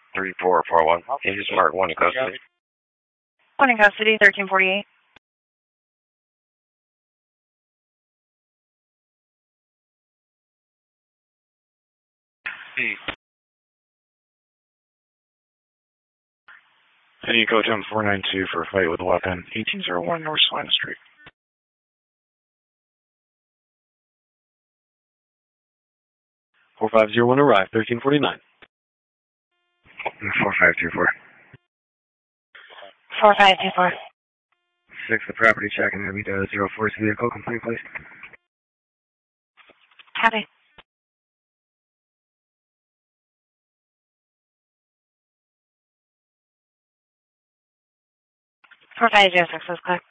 3441. Agent Smart 1 in custody. 1 in custody, 1348. And you go down 492 for a fight with a weapon. 1801 North Salina Street. 4501 arrived, 1349. 4524. 4524. 6, the property check and heavy 04's vehicle. Complaint, please. Copy. 4506 is clear.